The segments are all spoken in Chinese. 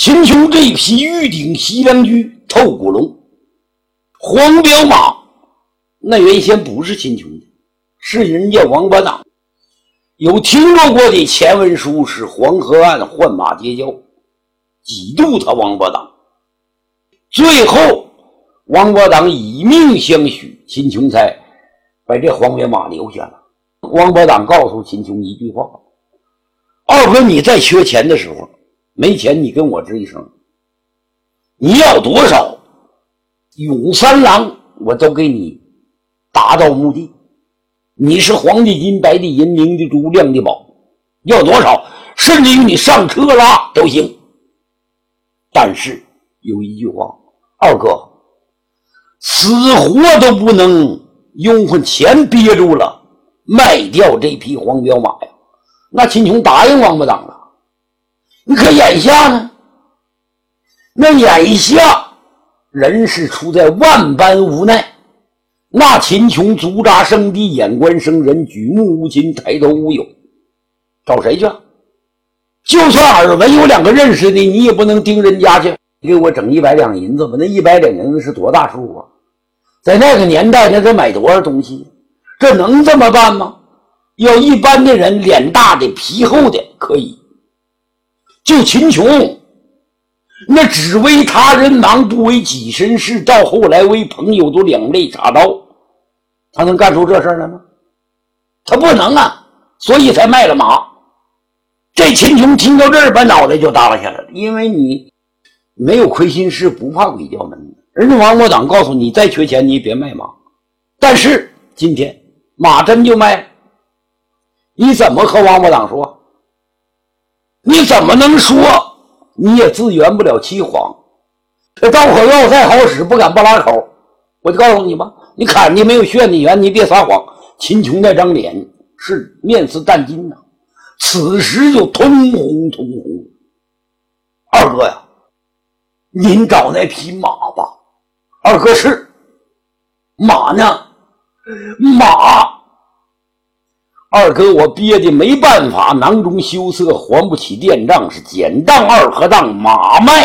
秦琼这匹玉顶西凉驹透骨龙，黄骠马那原先不是秦琼的，是人家王八党。有听说过的前文书是黄河岸换马结交，几度他王八党。最后王八党以命相许，秦琼才把这黄骠马留下了。王八党告诉秦琼一句话：二哥，你在缺钱的时候，没钱你跟我吱一声，你要多少永三郎我都给你达到目的。你是黄的金，白的银，明的珠，亮的宝，要多少甚至于你上车拉都行。但是有一句话，二哥，死活都不能用混钱憋住了卖掉这匹黄骠马呀。那秦琼答应王八党了。你可眼下呢？那眼下人是处在万般无奈。那秦琼足扎生地，眼观生人，举目无亲，抬头无友，找谁去？就算耳闻有两个认识的，你也不能盯人家去。你给我整100两银子吧，那100两银子是多大数啊？在那个年代，那得买多少东西？这能这么办吗？要一般的人，脸大的皮厚的可以，就秦琼那只为他人忙不为己身事，到后来为朋友都两肋插刀，他能干出这事来吗？他不能啊，所以才卖了马。这秦琼听到这儿把脑袋就耷拉下来了，因为你没有亏心事，不怕鬼叫门。人家王八党告诉你再缺钱你别卖马，但是今天马真就卖了，你怎么和王八党说？你怎么能说？你也自圆不了其谎。这刀口要再好使，不敢不拉口。我就告诉你吧，你砍你没有炫你圆，你别撒谎。秦琼那张脸是面似淡金呐，此时就通红通红。二哥呀，您找那匹马吧。二哥是马呢？马。二哥我憋的没办法，囊中羞涩，还不起店账，是简当二合当，马卖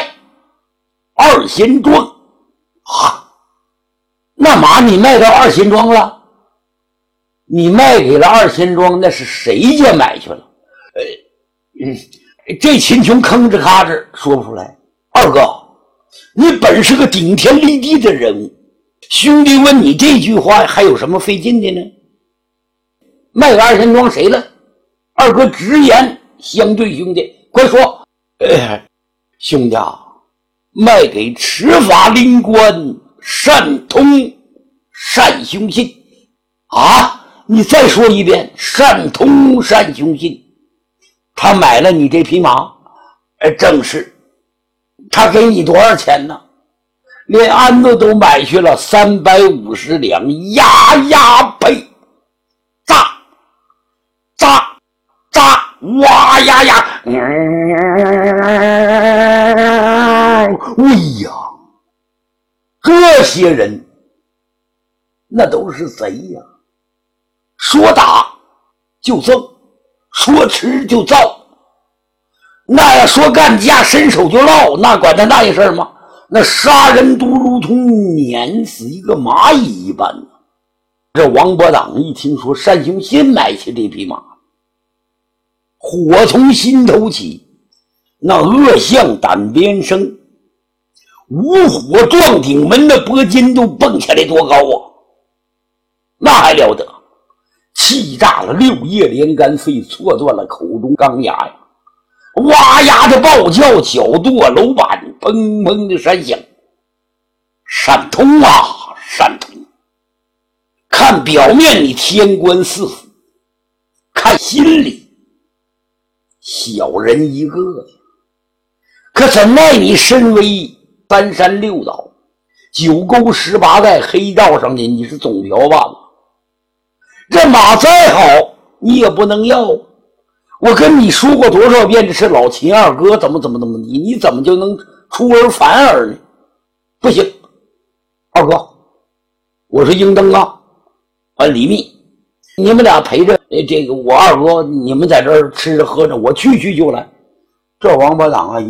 2仙庄。那马你卖到2仙庄了？你卖给了2仙庄，那是谁家买去了？这秦琼吭哧咔哧说不出来。二哥，你本是个顶天立地的人物，兄弟问你这句话还有什么费劲的呢？卖给2仙庄谁了？二哥直言相对，兄弟快说。兄弟啊，卖给持法灵官单通单雄信。啊，你再说一遍，单通单雄信他买了你这匹马？正是。他给你多少钱呢？连鞍子都买去了350两，呀呀呸！哇呀呀！哎呀，这些人那都是贼呀！说打就揍，说吃就造。那要说干架，伸手就捞，那管他那一事吗？那杀人都如同碾死一个蚂蚁一般。这王八党一听说单雄信买起这匹马，火从心头起，那恶向胆边生，五火撞顶门的脖筋都蹦起来多高啊！那还了得，气炸了6叶连肝肺，错断了口中钢牙呀！哇呀的暴叫，脚跺楼板，砰砰的山响。单通啊，单通，看表面你天官赐福，看心里小人一个呀！可怎奈你身为3山6岛9沟18带黑道上的，你是总瓢把子，这马再好你也不能要。我跟你说过多少遍，这是老秦二哥怎么地，你怎么就能出尔反尔呢？不行，二哥，我是应登啊，李密，你们俩陪着这个我二哥，你们在这儿吃着喝着，我去就来。这王八党啊！